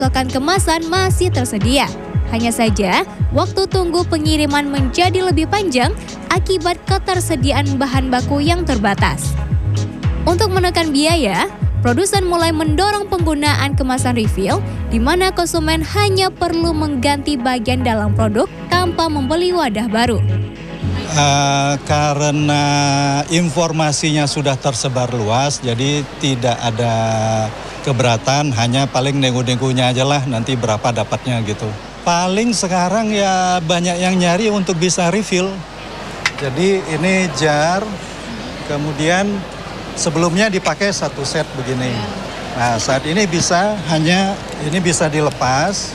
pasokan kemasan masih tersedia. Hanya saja, waktu tunggu pengiriman menjadi lebih panjang akibat ketersediaan bahan baku yang terbatas. Untuk menekan biaya, produsen mulai mendorong penggunaan kemasan refill, di mana konsumen hanya perlu mengganti bagian dalam produk tanpa membeli wadah baru. Karena informasinya sudah tersebar luas, jadi tidak ada keberatan, hanya paling nego-negonya aja lah nanti berapa dapatnya gitu. Paling sekarang ya banyak yang nyari untuk bisa refill. Jadi ini jar, kemudian sebelumnya dipakai satu set begini. Nah saat ini bisa dilepas.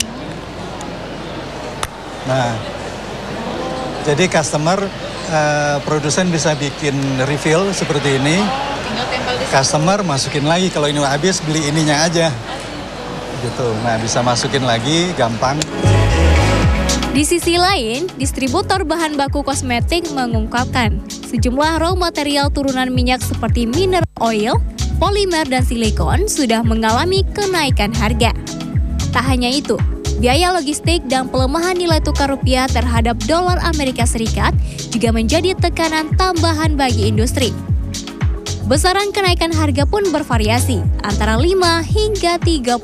Nah jadi produsen bisa bikin refill seperti ini. Customer masukin lagi, kalau ini habis beli ininya aja. Gitu. Nah bisa masukin lagi, gampang. Di sisi lain, distributor bahan baku kosmetik mengungkapkan sejumlah raw material turunan minyak seperti mineral oil, polimer, dan silikon sudah mengalami kenaikan harga. Tak hanya itu, biaya logistik dan pelemahan nilai tukar rupiah terhadap dolar Amerika Serikat juga menjadi tekanan tambahan bagi industri. Besaran kenaikan harga pun bervariasi, antara 5 hingga 30%.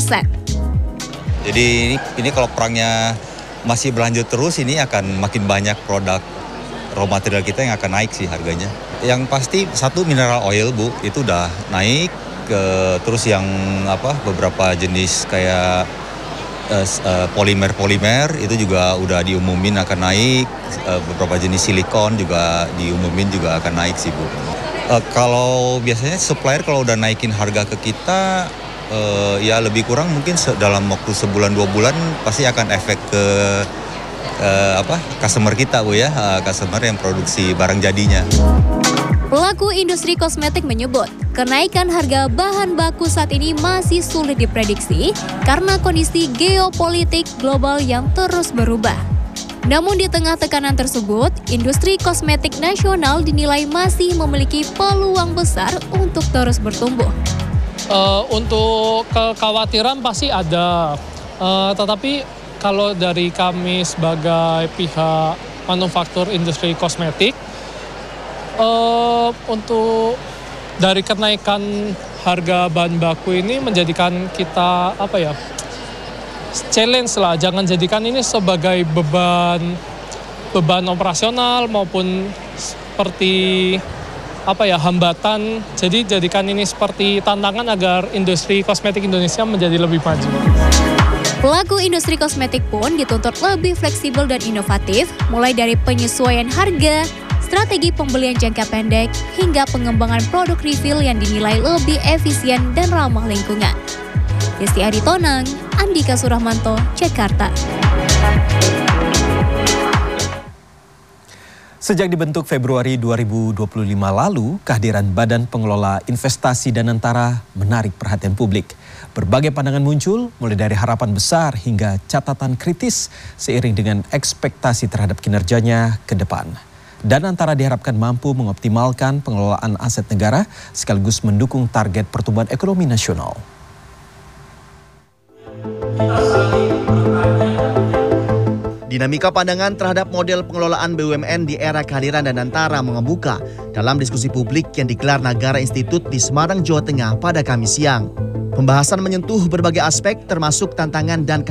Jadi ini kalau perangnya masih berlanjut terus, ini akan makin banyak produk raw material kita yang akan naik sih harganya. Yang pasti satu mineral oil Bu, itu udah naik, terus yang beberapa jenis kayak polimer itu juga udah diumumin akan naik, beberapa jenis silikon juga diumumin juga akan naik sih Bu. Kalau biasanya supplier kalau udah naikin harga ke kita, ya lebih kurang mungkin dalam waktu sebulan 2 bulan pasti akan efek ke customer kita Bu ya, customer yang produksi barang jadinya. Pelaku industri kosmetik menyebut, kenaikan harga bahan baku saat ini masih sulit diprediksi karena kondisi geopolitik global yang terus berubah. Namun di tengah tekanan tersebut, industri kosmetik nasional dinilai masih memiliki peluang besar untuk terus bertumbuh. Untuk kekhawatiran pasti ada, tetapi kalau dari kami sebagai pihak manufaktur industri kosmetik, untuk dari kenaikan harga bahan baku ini menjadikan kita challenge lah, jangan jadikan ini sebagai beban operasional maupun seperti hambatan. Jadi jadikan ini seperti tantangan agar industri kosmetik Indonesia menjadi lebih maju. Pelaku industri kosmetik pun dituntut lebih fleksibel dan inovatif, mulai dari penyesuaian harga, strategi pembelian jangka pendek, hingga pengembangan produk refill yang dinilai lebih efisien dan ramah lingkungan. Desti Aritonang, Andika Suramanto, Jakarta. Sejak dibentuk Februari 2025 lalu, kehadiran Badan Pengelola Investasi Danantara menarik perhatian publik. Berbagai pandangan muncul, mulai dari harapan besar hingga catatan kritis seiring dengan ekspektasi terhadap kinerjanya ke depan. Danantara diharapkan mampu mengoptimalkan pengelolaan aset negara sekaligus mendukung target pertumbuhan ekonomi nasional. Dinamika pandangan terhadap model pengelolaan BUMN di era kehadiran Danantara mengemuka dalam diskusi publik yang digelar Nagara Institute di Semarang, Jawa Tengah pada Kamis siang. Pembahasan menyentuh berbagai aspek termasuk tantangan dan